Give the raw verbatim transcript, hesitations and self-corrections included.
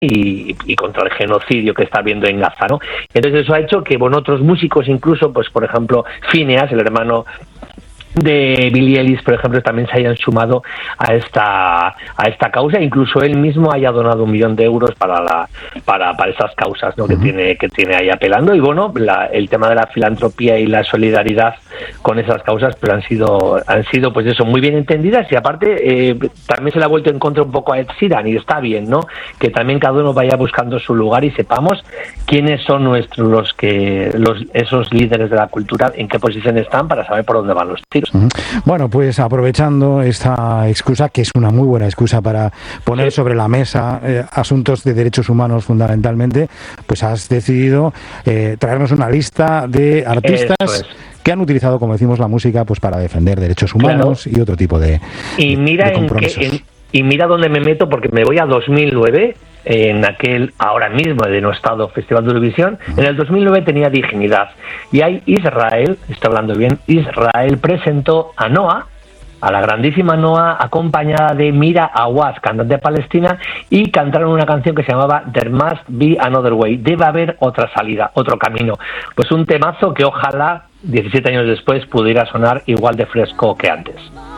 y, y contra el genocidio que está habiendo en Gaza, ¿no? Entonces eso ha hecho que, bueno, otros músicos incluso, pues por ejemplo, Phineas, el hermano de Billy Ellis, por ejemplo, también se hayan sumado a esta a esta causa. Incluso él mismo haya donado un millón de euros para la para para esas causas, ¿no? Uh-huh. que tiene que tiene ahí apelando. Y bueno, la, el tema de la filantropía y la solidaridad con esas causas, pero han sido han sido pues eso, muy bien entendidas. Y aparte eh, también se le ha vuelto en contra un poco a Ed Sheeran, y está bien, ¿no? Que también cada uno vaya buscando su lugar y sepamos quiénes son nuestros los que los esos líderes de la cultura, en qué posición están, para saber por dónde van los tiros. Bueno, pues aprovechando esta excusa, que es una muy buena excusa para poner sobre la mesa eh, asuntos de derechos humanos fundamentalmente, pues has decidido eh, traernos una lista de artistas es. que han utilizado, como decimos, la música pues para defender derechos humanos, claro, y otro tipo de, y mira de compromisos. En que, en, y mira dónde me meto, porque me voy a dos mil nueve, en aquel ahora mismo denostado Festival de Eurovisión. Uh-huh. En el dos mil nueve tenía Dignidad, y ahí Israel, estoy hablando bien, Israel presentó a Noah, a la grandísima Noah, acompañada de Mira Awaz, cantante palestina, y cantaron una canción que se llamaba There Must Be Another Way, debe haber otra salida, otro camino. Pues un temazo que ojalá diecisiete años después pudiera sonar igual de fresco que antes.